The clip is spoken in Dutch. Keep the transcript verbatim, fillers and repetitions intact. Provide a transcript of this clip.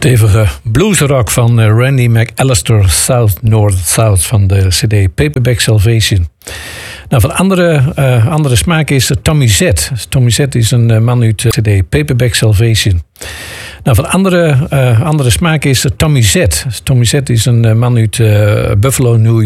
Stevige bluesrock van uh, Randy McAllister, South North South van de cd Paperback Salvation. Nou, van andere, uh, andere smaak is Tommy Z. Tommy Z is een uh, man uit de cd Paperback Salvation. Nou, van andere, uh, andere smaak is Tommy Z. Tommy Z is een uh, man uit uh, Buffalo, New York.